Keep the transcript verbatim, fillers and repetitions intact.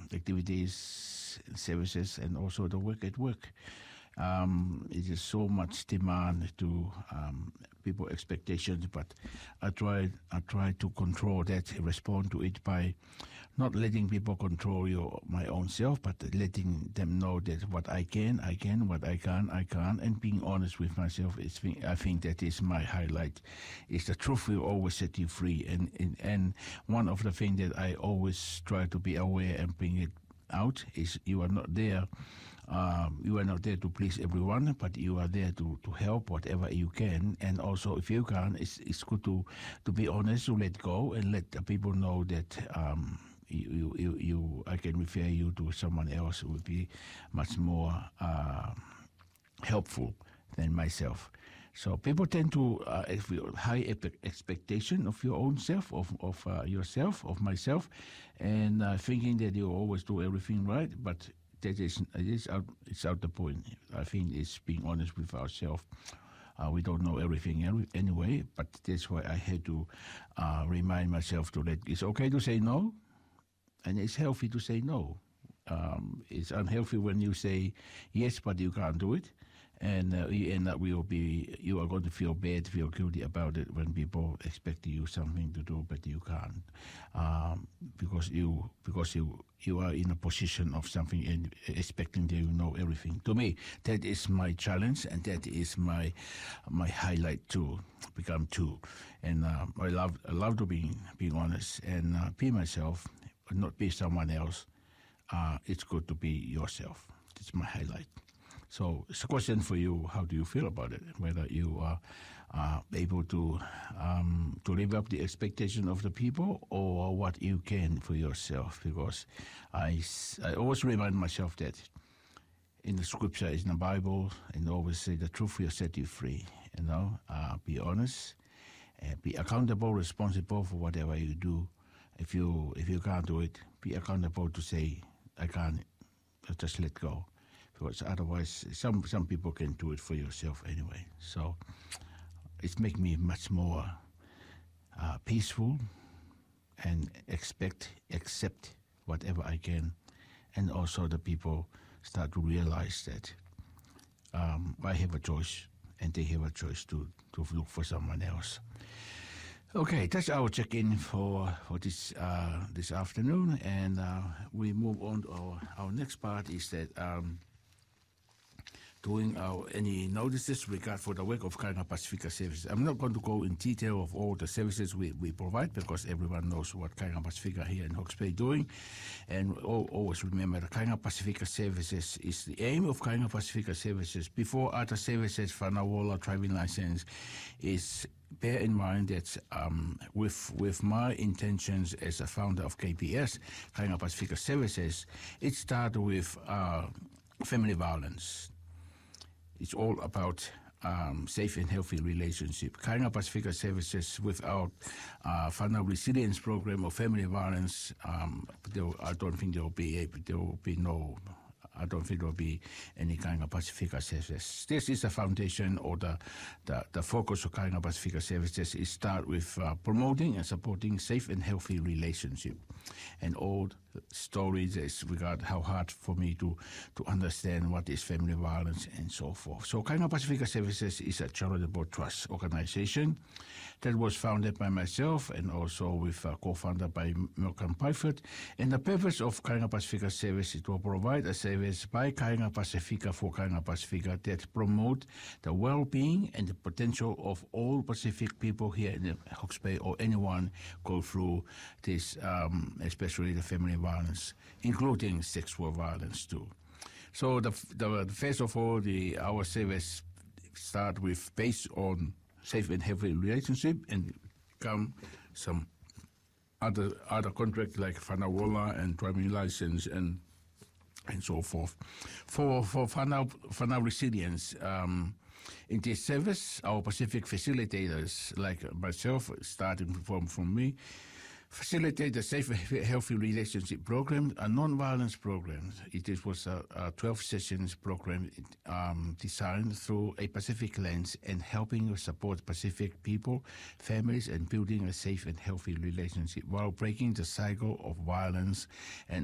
activities, services, and also the work at work. Um, it is so much demand to um, people expectations, but I try I try to control that, respond to it by not letting people control your my own self, but letting them know that what I can, I can, what I can, I can't, and being honest with myself. Is I think that is my highlight. Is the truth will always set you free, and and, and one of the things that I always try to be aware and bring it out is you are not there. Um, you are not there to please everyone, but you are there to, to help whatever you can. And also, if you can, it's, it's good to, to be honest, to let go and let the people know that um, you, you, you, I can refer you to someone else who would be much more uh, helpful than myself. So people tend to uh, have high expectation of your own self, of of uh, yourself, of myself, and uh, thinking that you always do everything right, but that is it is out it's out the point. I think it's being honest with ourselves. Uh, we don't know everything anyway, but that's why I had to uh, remind myself to let. It's okay to say no, and it's healthy to say no. Um, it's unhealthy when you say yes, but you can't do it, and uh, you end up will be you are going to feel bad, feel guilty about it when people expect you something to do, but you can't um, because you because you you are in a position of something and expecting that you know everything. To me, that is my challenge, and that is my my highlight to become too. And uh, I love I love to be being honest and uh, be myself, not be someone else. Uh, it's good to be yourself. That's my highlight. So it's a question for you. How do you feel about it? Whether you are uh, able to um, to live up the expectation of the people, or what you can for yourself. Because I, I always remind myself that in the scripture, in the Bible, and always say the truth will set you free. You know, uh, be honest, uh, be accountable, responsible for whatever you do. If you if you can't do it, be accountable to say, I can't, just let go. Because otherwise, some some people can do it for yourself anyway. So it's make me much more uh, peaceful and expect, accept whatever I can. And also the people start to realize that um, I have a choice and they have a choice to, to look for someone else. Okay, that's our check-in for for this uh, this afternoon, and uh, we move on to our, our next part is that um, doing our any notices regard for the work of Kainga Pacifica Services. I'm not going to go in detail of all the services we, we provide because everyone knows what Kainga Pacifica here in Hawke's Bay doing, and always remember the Kainga Pacifica Services is the aim of Kainga Pacifica Services. Before other services, Whanawola driving license is. Bear in mind that um, with with my intentions as a founder of K P S, Kainga Pacifica Services, it started with uh, family violence. It's all about um, safe and healthy relationship. Kainga Pacifica Services, without uh, Whana resilience program of family violence, um, there, I don't think there will be able, there will be no. I don't think there will be any Kainga Pacifica Services. This is the foundation or the, the, the focus of Kainga Pacifica Services is start with uh, promoting and supporting safe and healthy relationship. And all stories is regard how hard for me to, to understand what is family violence and so forth. So Kainga Pacifica Services is a charitable trust organization that was founded by myself and also with a co-founder by Malcolm Piford. And the purpose of Kainga Pacifica Service is to provide a service by Kainga Pacifica for Kainga Pacifica that promote the well-being and the potential of all Pacific people here in the Hawke's Bay or anyone go through this, um, especially the family violence, including sexual violence too. So the, the, the first of all, the our service start with based on safe and healthy relationship and come some other other contract like Whanawola and driving license and and so forth. For for Whana, Whana resilience, um, in this service, our Pacific facilitators, like myself, starting from, from me, facilitate the safe and healthy relationship program, a non-violence program. It was a, a twelve sessions program um, designed through a Pacific lens and helping support Pacific people, families, and building a safe and healthy relationship while breaking the cycle of violence and